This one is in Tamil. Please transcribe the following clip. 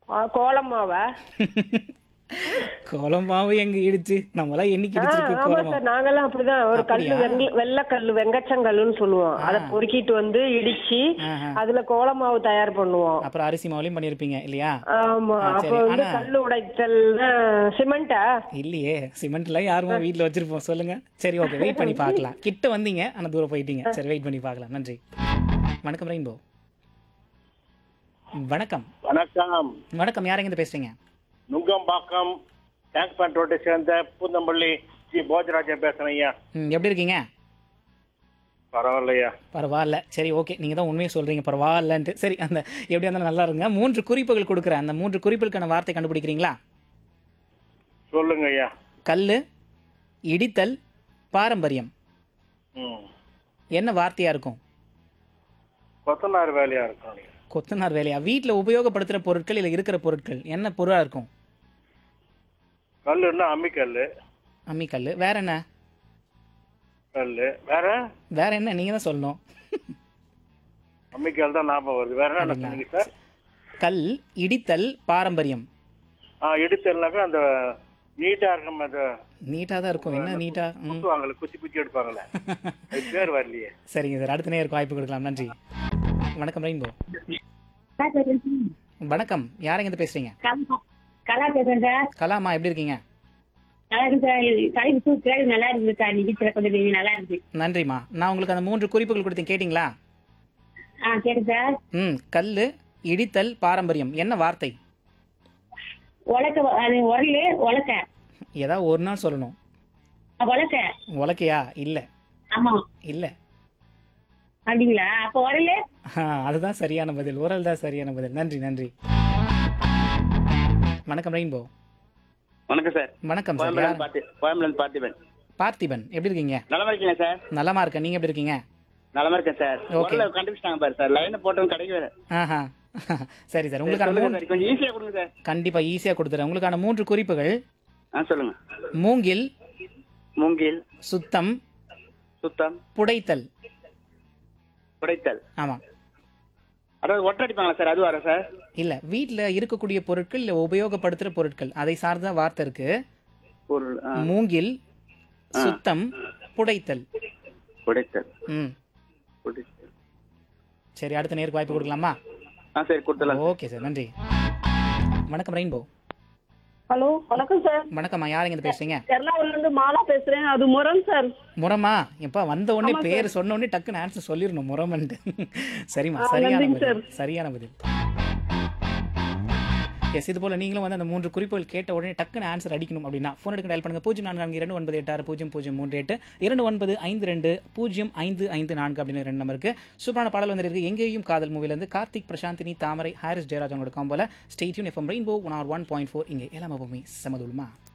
கோலம் மாவா? கோலம் மாவு எங்க இடிச்சு நம்மளாம் என்னைக்கு இடிச்சிருக்கு ஆமா கோலம் மாவு? சார். நாங்கெல்லாம் அப்படிதான். ஒரு கல்லு அப்படியா? வெள்ளக்கல்லு வெங்கச்சங்கல்லுன்னு சொல்லுவோம். ஆ. அதை பொறுக்கிட்டு வந்து இடிச்சு ஆஹா. அதுல கோல மாவு தயார் பண்ணுவோம். அப்புறம் அரிசி மாவுலையும் பண்ணியிருப்பீங்க இல்லையா? ஆமா. அப்ப சரி. வந்து ஆனா கல்லு உடைத்தல் சிமெண்டா? இல்லையே, சிமெண்ட்லாம் யாருமா வீட்ல வச்சிருப்போம் சொல்லுங்க. சரி, ஓகே, வெயிட் பண்ணி பார்க்கலாம். கிட்ட வந்தீங்க ஆனா தூரம் போயிட்டீங்க. சரி, வெயிட் பண்ணி பார்க்கலாம். நன்றி. வணக்கம் ரெயின்போ. வணக்கம். வணக்கம். வணக்கம், யார் எங்க பேசுறீங்க? நுங்கம்பாக்கம் டேங்க் பேண்ட் ரோட்டை சேர்ந்த பூந்தமல்லி ஜி போஜராஜா பேசுறேன் ஐயா. எப்படி இருக்கீங்க? பரவாயில்லையா? பரவாயில்ல. சரி, ஓகே, நீங்க தான் உண்மையை சொல்றீங்க பரவாயில்லன்ட்டு. சரி, அந்த எப்படியா இருந்தாலும் நல்லா இருங்க. 3 குறிப்புகள் கொடுக்குறேன். அந்த 3 குறிப்புகளுக்கான வார்த்தை கண்டுபிடிக்கிறீங்களா? சொல்லுங்க ஐயா. கல்லு, இடித்தல், பாரம்பரியம். ம். என்ன வார்த்தையா இருக்கும்? கொத்தனார் வேலையா இருக்கும். கொத்தனார் வேலையா? வீட்டில் உபயோகப்படுத்துகிற பொருட்கள் இல்லை இருக்கிற பொருட்கள் என்ன பொருளாக இருக்கும்? கல்லுன்னா அம்மிக்கல். அம்மிக்கல். வேற என்ன? கல்லு வேற. வேற என்ன? நீங்கள் தான் சொல்லணும். அம்மிக்கல் தான் ஞாபகம் வருது. வேற என்ன அப்படிங்களா? சொன்னீங்க சார்? கல், இடித்தல், பாரம்பரியம். இடித்தல்னாக்கா அந்த நீட்டா இருக்கும். அந்த நீட்டாக தான் இருக்கும். என்ன நீட்டா? குத்துவாங்கல்ல, குச்சி குச்சி எடுப்பாங்களே, அது பேர் வரலையே. சரிங்க சார், அடுத்த நேருக்கு வாய்ப்பு கொடுக்கலாம். நன்றி. வணக்கம் ரெயின்போ. வணக்கம், யார் எங்க பேசுறீங்க? கலா பேசுறேன் சார். கலாமா, எப்படி இருக்கீங்க? நல்லா இருக்கு சார். தலைப்பு கேள்வி நல்லா இருக்கு சார். நிதித்திர கொஞ்சம் நல்லா இருக்கு. நன்றிம்மா. நான் உங்களுக்கு அந்த 3 குறிப்புகள் கொடுத்தேன், கேட்டிங்களா? சரி சார். கல்லு, இடித்தல், பாரம்பரியம். என்ன வார்த்தை? உலக்க அது உரலு உலக்க. ஏதாவது ஒரு நாள் சொல்லணும். உலக்க. உலக்கையா? இல்ல ஆமா. இல்ல. அப்படிங்களா? அப்ப உரலு. அதுதான் சரியான பதில். உரல் தான் சரியான பதில். நன்றி நன்றி. வணக்கம் ரெயின்போ. வணக்கம் சார். வணக்கம் சார். யார்? கோயம்புலேருந்து பார்த்திபன். பார்த்திபன், எப்படி இருக்கீங்க? நலமா இருக்கீங்க சார்? நலமா இருக்கேன். நீங்க எப்படி இருக்கீங்க? நலமா இருக்கேன் சார். Okay. கண்டுபிடிச்சிட்டாங்க பாரு சார். லைனை போட்டவங்க கிடைக்கவே. ஆஹா. சரி சார், உங்களுக்கான சொல்லுங்க சார். கொஞ்சம் ஈஸியா கொடுங்க சார். கண்டிப்பா ஈஸியா கொடுத்துறேன். உங்களுக்கான 3 குறிப்புகள். சொல்லுங்க. மூங்கில், மூங்கில், சுத்தம், சுத்தம், புடைத்தல். புடைத்தல். ஆமா. அதாவது ஒட்டடிப்பாங்களா சார்? அது வர சார்? இல்ல, வீட்ல இருக்கக்கூடிய பொருட்கள் இல்ல உபயோகப்படுத்துற பொருட்கள், அதை சார்ந்த வார்த்தை இருக்கு. பொருள். மூங்கில், சுத்தம், புடைத்தல். புடைத்தல். புடைத்தல். சரி, அடுத்த நேருக்கு வாய்ப்பு கொடுக்கலாமா? சரி, கொடுத்தலாம். ஓகே சார், நன்றி. வணக்கம் ரெயின்போ. ஹலோ, வணக்கம் சார். வணக்கம்மா, யார் எங்க பேசுறீங்க? எர்ணாகுளம்ல இருந்து மாலா பேசுறேன். அது முரண் சார். முரமா? எப்ப வந்த உடனே ஆமா பேர் சார். சொன்ன உடனே டக்குன்னு ஆன்சர் சொல்லிடணும் முரமன்ட்டு. சரிம்மா, ஆ, சரியான நன்றிங்க பதில். சார். சரியான பதில். எஸ், இது போல நீங்களும் வந்து அந்த 3 குறிப்புகள் கேட்ட உடனே டக்குன்னு ஆன்சர் அடிக்கணும் அப்படின்னா ஃபோன் எடுக்க டயல் பண்ணுங்க. 0442986008 2952 அப்படின்னு 2 நம்பருக்கு. சூப்பரான பாடல் வந்துருக்கு. எங்கேயும் காதல் மூவிலேருந்து கார்த்திக், பிரசாந்தினி, தாமரை, ஹாரிஸ் ஜெயராஜ் அவங்களோட காம்போல. Stay tune. FM rainbow 101.4. இங்கே எல்லாமே சமதுல்மா.